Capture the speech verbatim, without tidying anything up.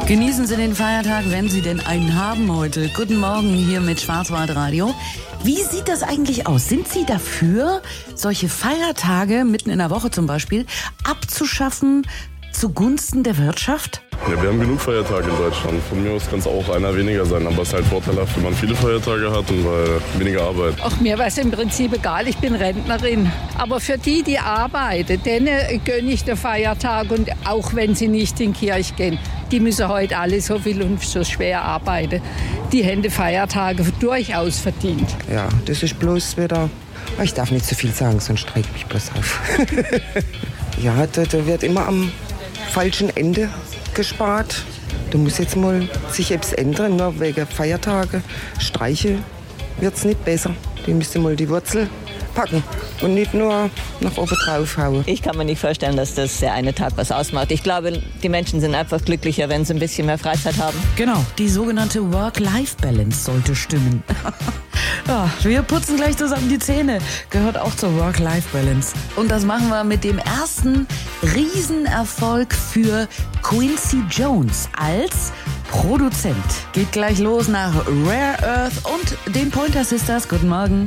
Genießen Sie den Feiertag, wenn Sie denn einen haben heute. Guten Morgen hier mit Schwarzwaldradio. Wie sieht das eigentlich aus? Sind Sie dafür, solche Feiertage, mitten in der Woche zum Beispiel, abzuschaffen zugunsten der Wirtschaft? Ja, wir haben genug Feiertage in Deutschland. Von mir aus kann es auch einer weniger sein, aber es ist halt vorteilhaft, wenn man viele Feiertage hat und weil weniger Arbeit. Ach, mir war es im Prinzip egal, ich bin Rentnerin. Aber für die, die arbeiten, denen gönne ich den Feiertag und auch wenn sie nicht in die Kirche gehen. Die müssen heute alle so viel und so schwer arbeiten. Die haben die Feiertage durchaus verdient. Ja, das ist bloß wieder... Ich darf nicht zu viel sagen, sonst regt mich bloß auf. Ja, da, da wird immer am falschen Ende gespart. Da muss jetzt mal sich etwas ändern, nur wegen Feiertage. Streiche wird es nicht besser. Die müsste mal die Wurzel packen und nicht nur nach oben drauf hauen. Ich kann mir nicht vorstellen, dass das der eine Tag was ausmacht. Ich glaube, die Menschen sind einfach glücklicher, wenn sie ein bisschen mehr Freizeit haben. Genau, die sogenannte Work-Life-Balance sollte stimmen. Ja, wir putzen gleich zusammen die Zähne. Gehört auch zur Work-Life-Balance. Und das machen wir mit dem ersten Riesenerfolg für Quincy Jones als Produzent. Geht gleich los nach Rare Earth und den Pointer Sisters. Guten Morgen.